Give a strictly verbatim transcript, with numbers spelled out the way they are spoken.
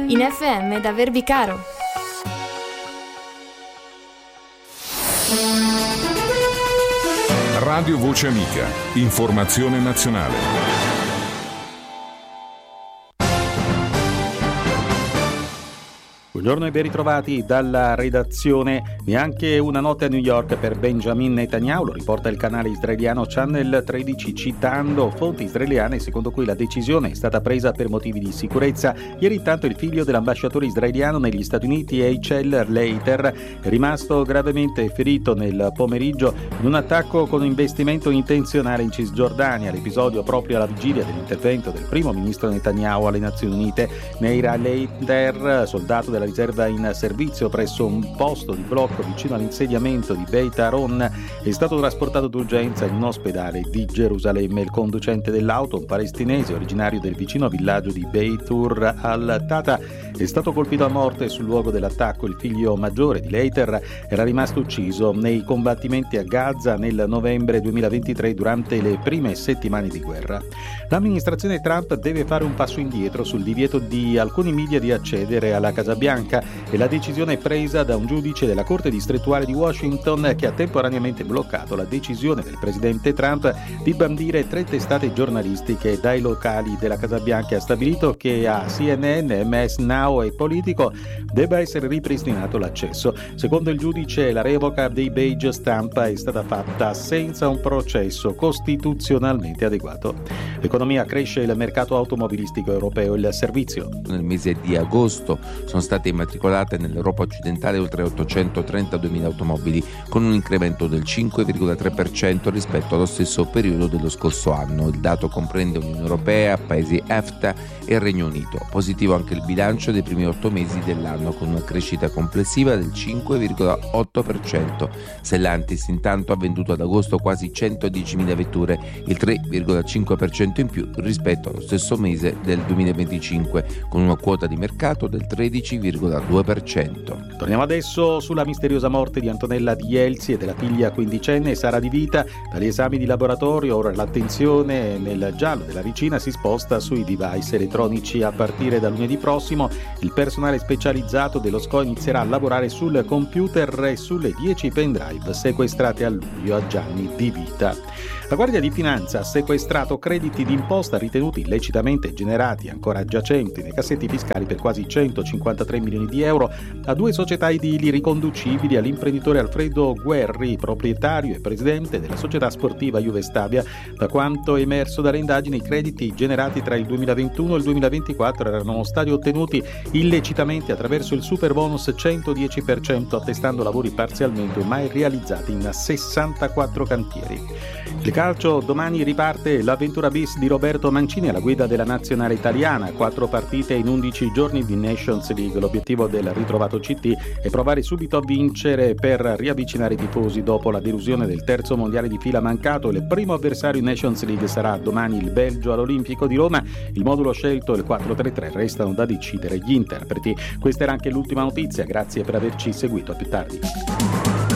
in F M da Verbicaro. Radio Voce Amica, informazione nazionale. Buongiorno e ben ritrovati dalla redazione. Neanche una notte a New York per Benjamin Netanyahu, lo riporta il canale israeliano Channel tredici citando fonti israeliane secondo cui la decisione è stata presa per motivi di sicurezza. Ieri intanto il figlio dell'ambasciatore israeliano negli Stati Uniti, Eichel Leiter, è rimasto gravemente ferito nel pomeriggio in un attacco con investimento intenzionale in Cisgiordania, l'episodio proprio alla vigilia dell'intervento del primo ministro Netanyahu alle Nazioni Unite. Meir Leiter, soldato della riserva in servizio presso un posto di blocco vicino all'insediamento di Beit Aron, è stato trasportato d'urgenza in un ospedale di Gerusalemme. Il conducente dell'auto, un palestinese originario del vicino villaggio di Beit Ur al-Tata, è stato colpito a morte sul luogo dell'attacco. Il figlio maggiore di Leiter era rimasto ucciso nei combattimenti a Gaza nel novembre duemilaventitré durante le prime settimane di guerra. L'amministrazione Trump deve fare un passo indietro sul divieto di alcuni media di accedere alla Casa Bianca e la decisione è presa da un giudice della Corte distrettuale di Washington che ha temporaneamente bloccato la decisione del presidente Trump di bandire tre testate giornalistiche dai locali della Casa Bianca e ha stabilito che a C N N, M S Now e Politico debba essere ripristinato l'accesso. Secondo il giudice, la revoca dei badge stampa è stata fatta senza un processo costituzionalmente adeguato. L'economia cresce, il mercato automobilistico europeo, il servizio. Nel mese di agosto sono state immatricolate nell'Europa occidentale oltre ottocentotrentaduemila automobili, con un incremento del cinque virgola tre per cento rispetto allo stesso periodo dello scorso anno. Il dato comprende Unione Europea, Paesi E F T A e il Regno Unito. Positivo anche il bilancio dei primi otto mesi dell'anno, con una crescita complessiva del cinque virgola otto per cento. Stellantis intanto ha venduto ad agosto quasi centodiecimila vetture, il tre virgola cinque per cento in più rispetto allo stesso mese del duemilaventicinque, con una quota di mercato del tredici virgola due per cento. Torniamo adesso sulla misteriosa morte di Antonella Di Elzi e della figlia quindicenne Sara Di Vita. Dagli esami di laboratorio ora l'attenzione nel giallo della vicina si sposta sui device elettronici. A partire da lunedì prossimo il personale specializzato dello S C O inizierà a lavorare sul computer e sulle dieci pendrive sequestrate a luglio a Gianni Di Vita. La Guardia di Finanza ha sequestrato crediti d'imposta ritenuti illecitamente generati ancora giacenti nei cassetti fiscali per quasi centocinquantatré milioni di euro a due società edili riconducibili all'imprenditore Alfredo Guerri, proprietario e presidente della società sportiva Juve Stabia. Da quanto è emerso dalle indagini, i crediti generati tra il duemilaventuno e il duemilaventiquattro erano stati ottenuti illecitamente attraverso il super bonus cento dieci per cento, attestando lavori parzialmente mai realizzati in sessantaquattro cantieri. Il calcio, domani riparte l'avventura bis di Roberto Mancini alla guida della nazionale italiana. Quattro partite in undici giorni di Nations League. L'obiettivo del ritrovato C T è provare subito a vincere per riavvicinare i tifosi dopo la delusione del terzo mondiale di fila mancato. Il primo avversario in Nations League sarà domani il Belgio all'Olimpico di Roma. Il modulo scelto è il quattro tre tre, restano da decidere gli interpreti. Questa era anche l'ultima notizia, grazie per averci seguito, a più tardi.